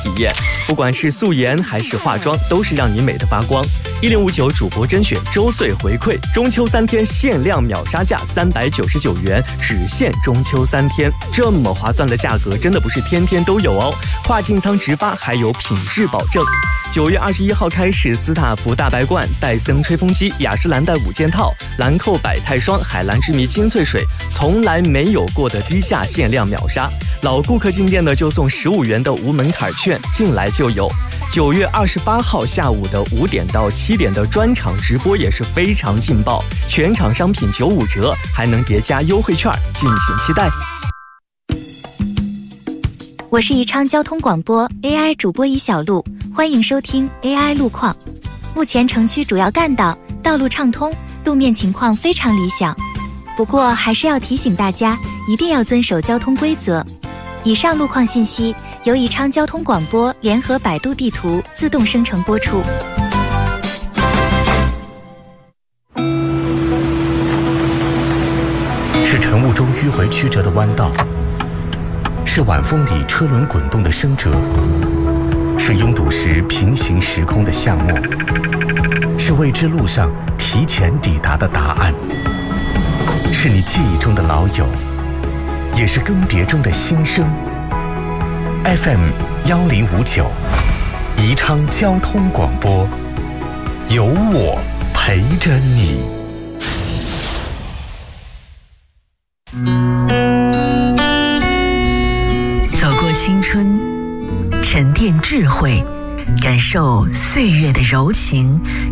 体验。不管是素颜还是化妆，都是让你美得发光。1059主播甄选周岁回馈，中秋3天限量秒杀价399元，只限中秋3天。这么划算的价格，真的不是天天都有哦。跨境仓直发，还有品质保证。9月21号开始，斯塔福大白罐、戴森吹风机、雅诗兰黛5件套、兰蔻百泰霜、海蓝之谜精粹水，从来没有过的低价限量秒杀。老顾客进店的就送15元的无门槛券，进来就有。9月28号下午的5点到7点的专场直播也是非常劲爆，全场商品95折，还能叠加优惠券，敬请期待。 我是宜昌交通广播 AI 主播宜小璐，欢迎收听 AI 路况。目前城区主要干道道路畅通，路面情况非常理想，不过还是要提醒大家一定要遵守交通规则。以上路况信息由宜昌交通广播联合百度地图自动生成播出。 是晨雾中迂回曲折的弯道，是晚风里车轮滚动的声折，是拥堵时平行时空的巷陌，是未知路上提前抵达的答案，是你记忆中的老友，也是更迭中的新生。FM 1059，宜昌交通广播，有我陪着你。 走过青春，沉淀智慧，感受岁月的柔情